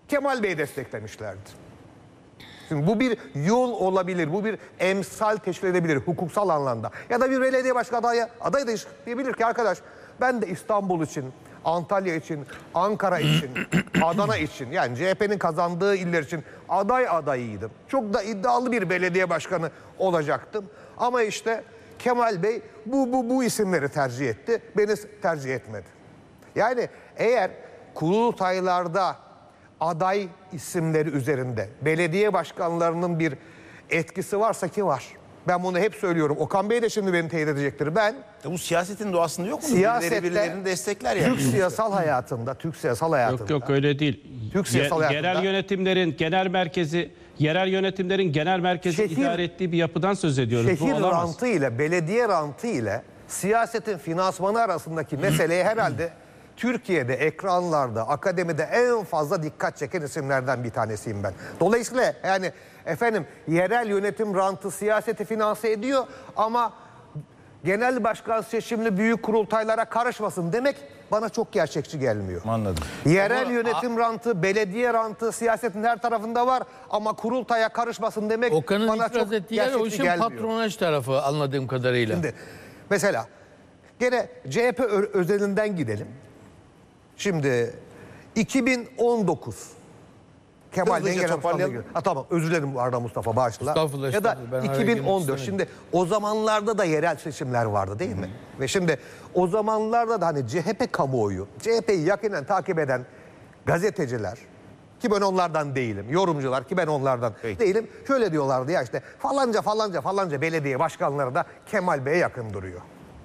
Kemal Bey'i desteklemişlerdi. Şimdi bu bir yol olabilir, bu bir emsal teşkil edebilir hukuksal anlamda. Ya da bir belediye başkanı aday da diyebilir ki arkadaş ben de İstanbul için, Antalya için, Ankara için, Adana için yani CHP'nin kazandığı iller için aday adayıydım. Çok da iddialı bir belediye başkanı olacaktım. Ama işte Kemal Bey bu isimleri tercih etti, beni tercih etmedi. Yani eğer kurultaylarda aday isimleri üzerinde belediye başkanlarının bir etkisi varsa ki var. Ben bunu hep söylüyorum. Okan Bey de şimdi beni teyit edecektir. Ben bu siyasetin doğasında yok mu? Siyasette, destekler yani. Türk siyasal hayatında. Yok öyle değil. Türk siyasal hayatında. Yerel yönetimlerin genel merkezi idare ettiği bir yapıdan söz ediyoruz. Şehir Bu olamaz. rantı ile belediye rantı ile siyasetin finansmanı arasındaki meseleye herhalde Türkiye'de ekranlarda, akademide en fazla dikkat çeken isimlerden bir tanesiyim ben. Dolayısıyla yani efendim yerel yönetim rantı siyaseti finanse ediyor ama genel başkan seçimli büyük kurultaylara karışmasın demek bana çok gerçekçi gelmiyor. Anladım. Yerel yönetim rantı, belediye rantı siyasetin her tarafında var ama kurultaya karışmasın demek Okan'ın bana itiraz çok ettiği yer o işin gelmiyor. patronaj tarafı anladığım kadarıyla. Şimdi mesela gene CHP özelinden gidelim. Şimdi 2019 Kemal Bey'in genel başkanlığı. Tamam özür dilerim bu arada Mustafa bağışla. Ya da 2014 şimdi o zamanlarda da yerel seçimler vardı değil mi? Ve şimdi o zamanlarda da hani CHP kamuoyu, CHP'yi yakinen takip eden gazeteciler ki ben onlardan değilim, yorumcular ki ben onlardan değilim. Şöyle diyorlardı ya işte falanca belediye başkanları da Kemal Bey'e yakın duruyor.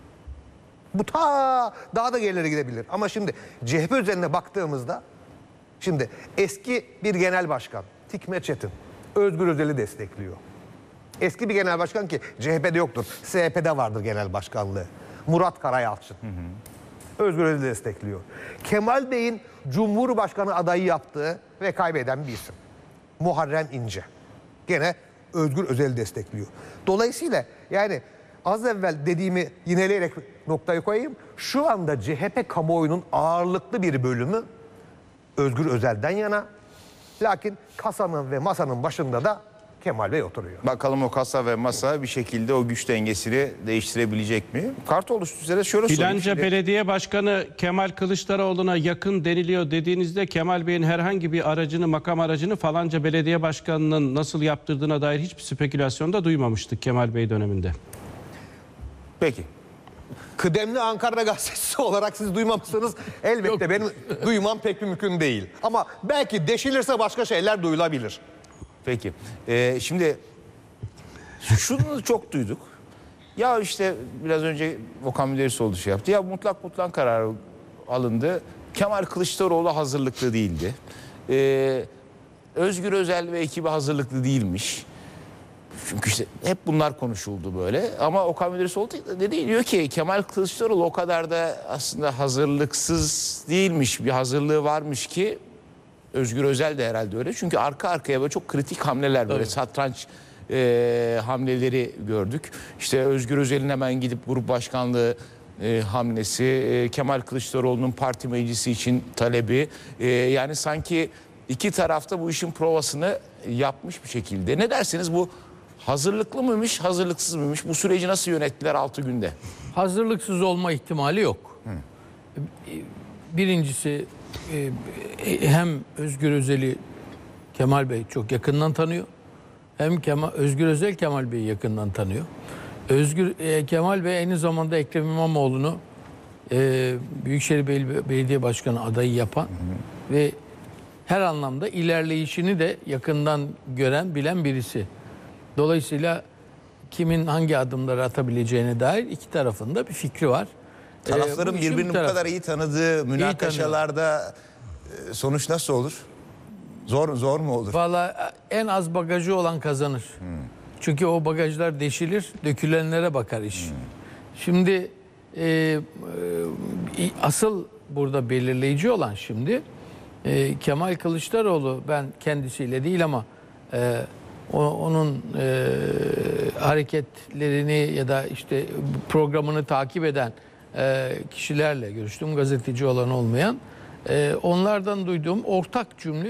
Bu daha da gerilere gidebilir. Ama şimdi CHP üzerine baktığımızda şimdi eski bir genel başkan Hikmet Çetin Özgür Özel'i destekliyor. Eski bir genel başkan ki CHP'de yoktur. CHP'de vardır genel başkanlığı. Murat Karayalçın. Özgür Özel'i destekliyor. Kemal Bey'in Cumhurbaşkanı adayı yaptığı ve kaybeden bir isim. Muharrem İnce. Gene Özgür Özel'i destekliyor. Dolayısıyla yani az evvel dediğimi yineleyerek noktayı koyayım. Şu anda CHP kamuoyunun ağırlıklı bir bölümü Özgür Özel'den yana. Lakin kasanın ve masanın başında da Kemal Bey oturuyor. Bakalım o kasa ve masa bir şekilde o güç dengesini değiştirebilecek mi? Kartal üzere şöyle sorayım. Filanca belediye başkanı Kemal Kılıçdaroğlu'na yakın deniliyor dediğinizde Kemal Bey'in herhangi bir aracını, makam aracını falanca belediye başkanının nasıl yaptırdığına dair hiçbir spekülasyon da duymamıştık Kemal Bey döneminde. Peki. Kıdemli Ankara gazetecisi olarak siz duymamışsınız. Elbette benim duymam pek mümkün değil. Ama belki deşilirse başka şeyler duyulabilir. Peki. Şimdi şunu çok duyduk. Ya işte biraz önce Okan Müderrisoğlu şey yaptı. Ya mutlak kararı alındı. Kemal Kılıçdaroğlu hazırlıklı değildi. Özgür Özel ve ekibi hazırlıklı değilmiş. Çünkü işte hep bunlar konuşuldu böyle. Ama Okan Müderrisoğlu diyor ki Kemal Kılıçdaroğlu o kadar da aslında hazırlıksız değilmiş. Bir hazırlığı varmış ki Özgür Özel de herhalde öyle. Çünkü arka arkaya böyle çok kritik hamleler böyle satranç hamleleri gördük. İşte Özgür Özel'in hemen gidip grup başkanlığı hamlesi, Kemal Kılıçdaroğlu'nun parti meclisi için talebi. Yani sanki iki tarafta bu işin provasını yapmış bir şekilde. Ne dersiniz bu hazırlıklı mıymış, hazırlıksız mıymış? Bu süreci nasıl yönettiler 6 günde? Hazırlıksız olma ihtimali yok. Birincisi hem Özgür Özel'i Kemal Bey çok yakından tanıyor. Hem Özgür Özel Kemal Bey'i yakından tanıyor. Kemal Bey aynı zamanda Ekrem İmamoğlu'nu Büyükşehir Belediye Başkanı adayı yapan ve her anlamda ilerleyişini de yakından gören, bilen birisi. Dolayısıyla kimin hangi adımları atabileceğine dair iki tarafında bir fikri var. Tarafların birbirini bu kadar iyi tanıdığı münakaşalarda sonuç nasıl olur? Zor mu olur? Vallahi en az bagajı olan kazanır. Çünkü o bagajlar deşilir, dökülenlere bakar iş. Şimdi asıl burada belirleyici olan şimdi Kemal Kılıçdaroğlu, ben kendisiyle değil ama onun hareketlerini ya da işte programını takip eden kişilerle görüştüm, gazeteci olan olmayan. Onlardan duyduğum ortak cümle